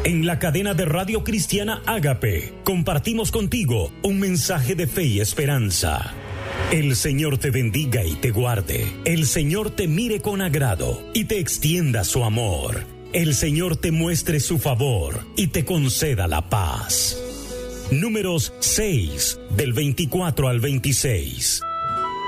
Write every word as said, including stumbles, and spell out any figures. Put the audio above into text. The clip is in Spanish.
En la cadena de Radio Cristiana Ágape, compartimos contigo un mensaje de fe y esperanza. El Señor te bendiga y te guarde. El Señor te mire con agrado y te extienda su amor. El Señor te muestre su favor y te conceda la paz. Números seis, del veinticuatro al veintiséis.